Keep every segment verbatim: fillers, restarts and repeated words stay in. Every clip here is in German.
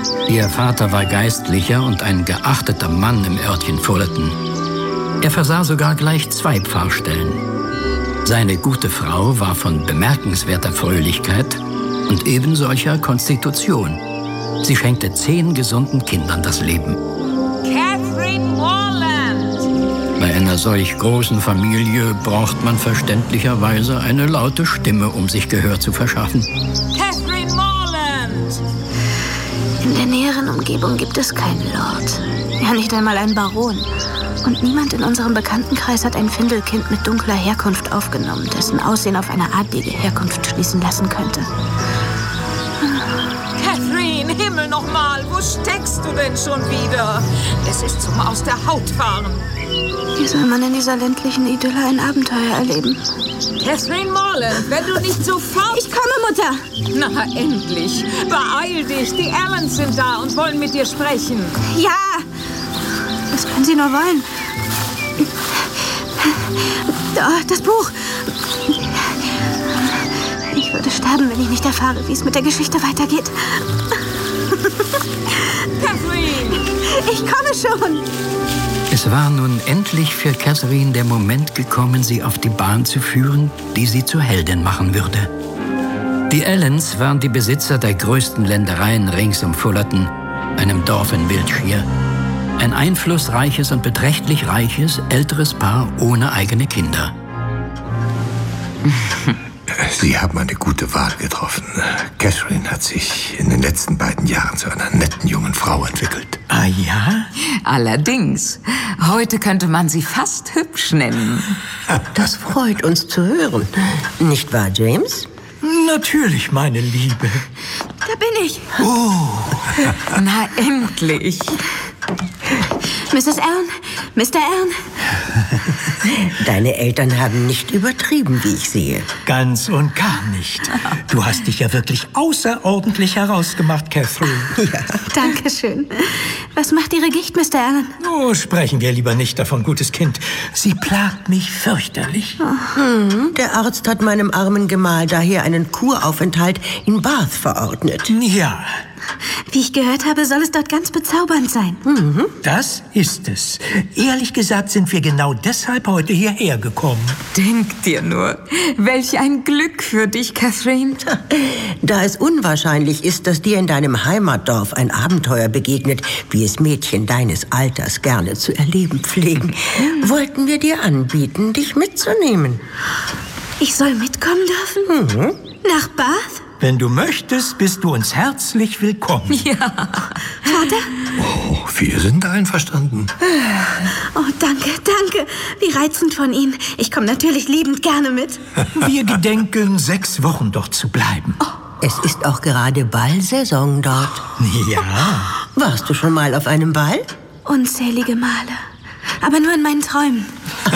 Ihr Vater war Geistlicher und ein geachteter Mann im Örtchen Fullerton. Er versah sogar gleich zwei Pfarrstellen. Seine gute Frau war von bemerkenswerter Fröhlichkeit und ebensolcher Konstitution. Sie schenkte zehn gesunden Kindern das Leben. Catherine Morland! Bei einer solch großen Familie braucht man verständlicherweise eine laute Stimme, um sich Gehör zu verschaffen. Catherine Morland! In der näheren Umgebung gibt es keinen Lord. Ja, nicht einmal einen Baron. Und niemand in unserem Bekanntenkreis hat ein Findelkind mit dunkler Herkunft aufgenommen, dessen Aussehen auf eine adlige Herkunft schließen lassen könnte. Catherine, Himmel nochmal, wo steckst du denn schon wieder? Es ist zum Aus der Haut fahren. Wie soll man in dieser ländlichen Idylle ein Abenteuer erleben? Catherine Morland, wenn du nicht sofort... Ich komme, Mutter! Na, endlich. Beeil dich, die Allens sind da und wollen mit dir sprechen. Ja! Was können Sie nur wollen? Oh, das Buch! Ich würde sterben, wenn ich nicht erfahre, wie es mit der Geschichte weitergeht. Catherine! Ich komme schon! Es war nun endlich für Catherine der Moment gekommen, sie auf die Bahn zu führen, die sie zur Heldin machen würde. Die Allens waren die Besitzer der größten Ländereien rings um Fullerton, einem Dorf in Wiltshire. Ein einflussreiches und beträchtlich reiches, älteres Paar ohne eigene Kinder. Sie haben eine gute Wahl getroffen. Catherine hat sich in den letzten beiden Jahren zu einer netten jungen Frau entwickelt. Ah ja? Allerdings. Heute könnte man sie fast hübsch nennen. Das freut uns zu hören. Nicht wahr, James? Natürlich, meine Liebe. Da bin ich. Oh. Na, endlich. Misses Allen, Mister Allen. Deine Eltern haben nicht übertrieben, wie ich sehe. Ganz und gar nicht. Du hast dich ja wirklich außerordentlich herausgemacht, Catherine. Ja. Dankeschön. Was macht Ihre Gicht, Mister Allen? Oh, sprechen wir lieber nicht davon, gutes Kind. Sie plagt mich fürchterlich. Oh. Hm, der Arzt hat meinem armen Gemahl daher einen Kuraufenthalt in Bath verordnet. Ja. Wie ich gehört habe, soll es dort ganz bezaubernd sein. Mhm. Das ist es. Ehrlich gesagt sind wir genau deshalb heute hierher gekommen. Denk dir nur, welch ein Glück für dich, Catherine. Da es unwahrscheinlich ist, dass dir in deinem Heimatdorf ein Abenteuer begegnet, wie es Mädchen deines Alters gerne zu erleben pflegen, mhm. wollten wir dir anbieten, dich mitzunehmen. Ich soll mitkommen dürfen? Mhm. Nach Bath? Wenn du möchtest, bist du uns herzlich willkommen. Ja. Vater? Oh, wir sind einverstanden. Oh, danke, danke. Wie reizend von Ihnen. Ich komme natürlich liebend gerne mit. Wir gedenken, sechs Wochen dort zu bleiben. Oh. Es ist auch gerade Ballsaison dort. Ja. Warst du schon mal auf einem Ball? Unzählige Male. Aber nur in meinen Träumen.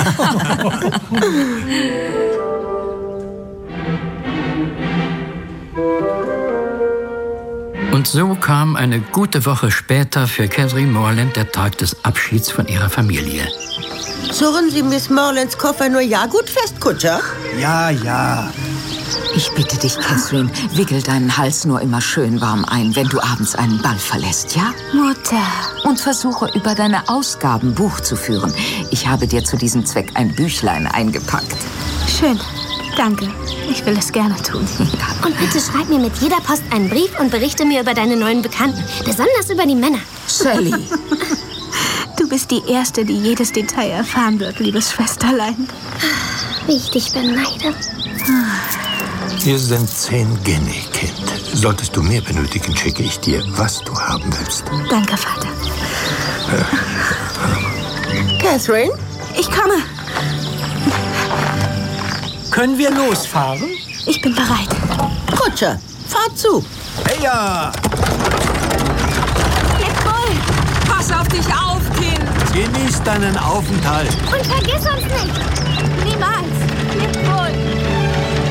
Und so kam eine gute Woche später für Catherine Morland der Tag des Abschieds von ihrer Familie. Surren Sie Miss Morlands Koffer nur ja gut fest, Kutscher? Ja, ja. Ich bitte dich, Catherine, wickel deinen Hals nur immer schön warm ein, wenn du abends einen Ball verlässt, ja? Mutter. Und versuche, über deine Ausgaben Buch zu führen. Ich habe dir zu diesem Zweck ein Büchlein eingepackt. Schön. Danke. Ich will es gerne tun. Und bitte schreib mir mit jeder Post einen Brief und berichte mir über deine neuen Bekannten. Besonders über die Männer. Sally. Du bist die Erste, die jedes Detail erfahren wird, liebes Schwesterlein. Wie ich dich beneide. Hier sind zehn Guinea, Kind. Solltest du mehr benötigen, schicke ich dir, was du haben willst. Danke, Vater. Äh. Catherine? Ich komme. Können wir losfahren? Ich bin bereit. Kutscher, fahr zu. Hey ja! Leck voll! Pass auf dich auf, Kind! Genieß deinen Aufenthalt. Und vergiss uns nicht. Niemals.